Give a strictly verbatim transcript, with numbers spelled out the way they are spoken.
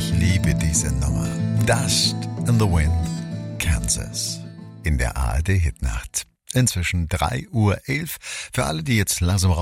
Ich liebe diese Nummer. Dust in the Wind, Kansas. In der A R D Hitnacht. Inzwischen drei Uhr elf. Für alle, die jetzt langsam raus